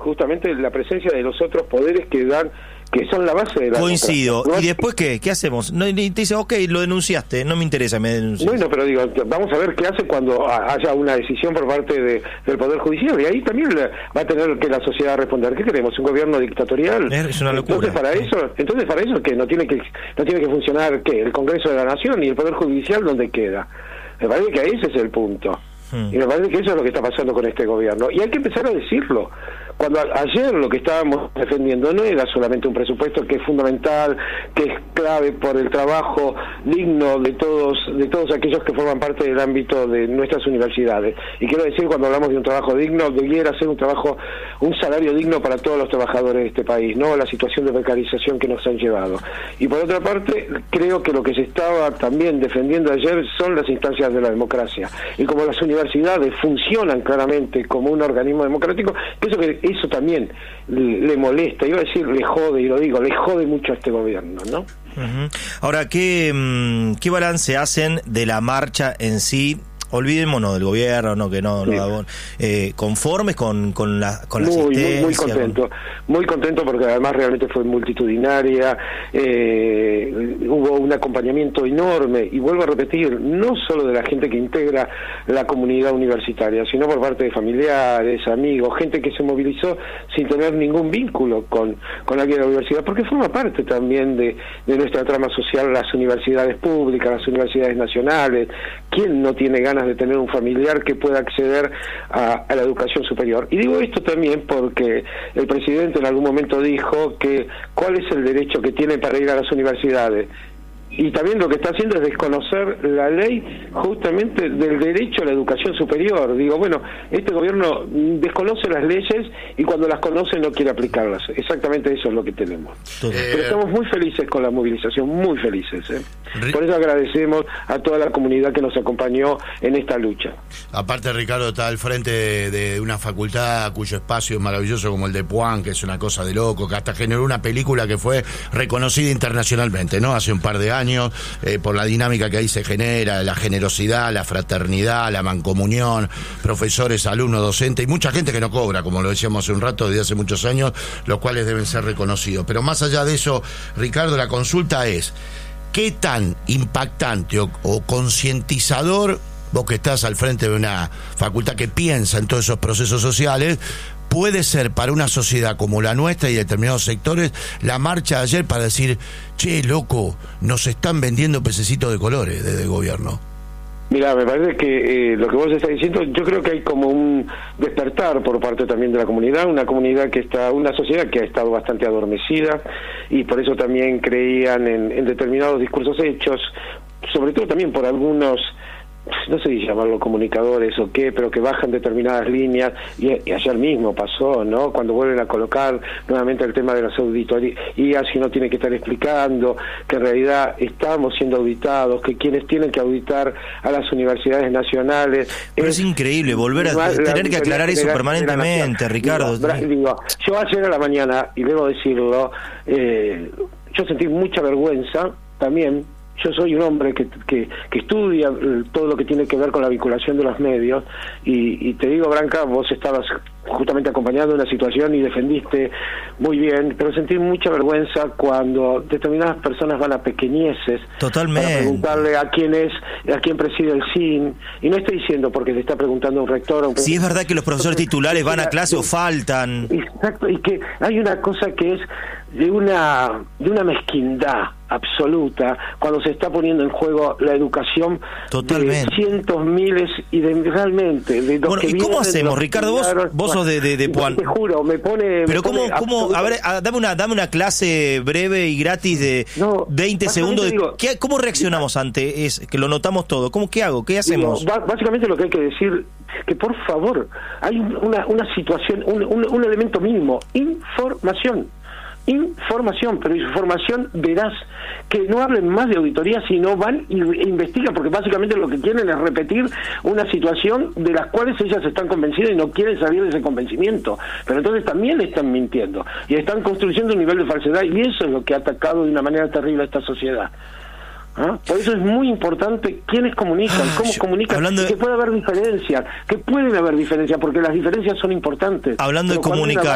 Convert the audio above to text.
justamente la presencia de los otros poderes que son la base de la Coincido. democracia. ¿Y después qué? ¿Qué hacemos? No, y te dice, ok, lo denunciaste, no me interesa, me denuncias. Bueno, pero digo, vamos a ver qué hace cuando haya una decisión por parte del Poder Judicial, y ahí también va a tener que la sociedad responder. ¿Qué queremos? ¿Un gobierno dictatorial? Es una locura. Entonces para eso que no tiene que funcionar ¿qué? El Congreso de la Nación y el Poder Judicial, ¿dónde queda? Me parece que ese es el punto. Y me parece que eso es lo que está pasando con este gobierno. Y hay que empezar a decirlo. Cuando ayer lo que estábamos defendiendo no era solamente un presupuesto que es fundamental, que es clave por el trabajo digno de todos aquellos que forman parte del ámbito de nuestras universidades. Y quiero decir, cuando hablamos de un trabajo digno, debiera ser un salario digno para todos los trabajadores de este país, no la situación de precarización que nos han llevado. Y por otra parte, creo que lo que se estaba también defendiendo ayer son las instancias de la democracia. Y como las universidades funcionan claramente como un organismo democrático, pienso que eso también le molesta, iba a decir le jode, y lo digo, le jode mucho a este gobierno, ¿no? Uh-huh. Ahora, ¿qué balance hacen de la marcha en sí? Olvidémonos del gobierno, no, que no sí. ¿Conformes con la asistencia? Muy contento porque además realmente fue multitudinaria, hubo un acompañamiento enorme, y vuelvo a repetir, no solo de la gente que integra la comunidad universitaria, sino por parte de familiares, amigos, gente que se movilizó sin tener ningún vínculo con alguien de la universidad, porque forma parte también de nuestra trama social, las universidades públicas, las universidades nacionales. ¿Quién no tiene ganas de tener un familiar que pueda acceder a la educación superior? Y digo esto también porque el presidente en algún momento dijo que cuál es el derecho que tiene para ir a las universidades. Y también lo que está haciendo es desconocer la ley justamente del derecho a la educación superior. Digo, bueno, este gobierno desconoce las leyes y cuando las conoce no quiere aplicarlas. Exactamente eso es lo que tenemos. Pero estamos muy felices con la movilización, muy felices. Por eso agradecemos a toda la comunidad que nos acompañó en esta lucha. Aparte, Ricardo está al frente de una facultad cuyo espacio es maravilloso, como el de Puan, que es una cosa de loco, que hasta generó una película que fue reconocida internacionalmente, ¿no? Hace un par de años, por la dinámica que ahí se genera, la generosidad, la fraternidad, la mancomunión, profesores, alumnos, docentes y mucha gente que no cobra, como lo decíamos hace un rato, desde hace muchos años, los cuales deben ser reconocidos. Pero más allá de eso, Ricardo, la consulta es: ¿qué tan impactante o concientizador, vos que estás al frente de una facultad que piensa en todos esos procesos sociales, puede ser para una sociedad como la nuestra y determinados sectores la marcha de ayer para decir, che, loco, nos están vendiendo pececitos de colores desde el gobierno? Mira, me parece que lo que vos estás diciendo, yo creo que hay como un despertar por parte también de la comunidad, una sociedad que ha estado bastante adormecida, y por eso también creían en determinados discursos hechos, sobre todo también por algunos, no sé si llamarlo comunicadores o qué, pero que bajan determinadas líneas, y ayer mismo pasó, ¿no? Cuando vuelven a colocar nuevamente el tema de las auditorías, y así uno tiene que estar explicando que en realidad estamos siendo auditados, que quienes tienen que auditar a las universidades nacionales... Pero es increíble volver a tener que aclarar eso permanentemente, Ricardo. Digo, yo ayer a la mañana, y debo decirlo, yo sentí mucha vergüenza también. Yo soy un hombre que estudia todo lo que tiene que ver con la vinculación de los medios, y te digo, Branca, vos estabas justamente acompañando una situación y defendiste muy bien, pero sentí mucha vergüenza cuando determinadas personas van a pequeñeces. Totalmente. Para preguntarle a quién preside el CIN, y no estoy diciendo porque se está preguntando a un rector. Si es verdad que los profesores titulares van a clase o faltan. Exacto, y que hay una cosa que es de una mezquindad absoluta cuando se está poniendo en juego la educación. Totalmente. De cientos, miles y realmente de los que ¿y cómo hacemos, Ricardo? Vos sos de Puan. Te juro, me pone. Pero ¿cómo? A ver, dame una clase breve y gratis de 20 segundos. ¿Cómo reaccionamos ante que lo notamos todo? ¿Qué hago? ¿Qué hacemos? Básicamente lo que hay que decir, que por favor, hay una situación, un elemento mínimo: información, pero información veraz, que no hablen más de auditoría, sino van e investigan, porque básicamente lo que quieren es repetir una situación de las cuales ellas están convencidas y no quieren salir de ese convencimiento, pero entonces también están mintiendo y están construyendo un nivel de falsedad, y eso es lo que ha atacado de una manera terrible a esta sociedad. Por eso es muy importante quiénes comunican, cómo comunican, que puede haber diferencias, porque las diferencias son importantes. Hablando de comunicar.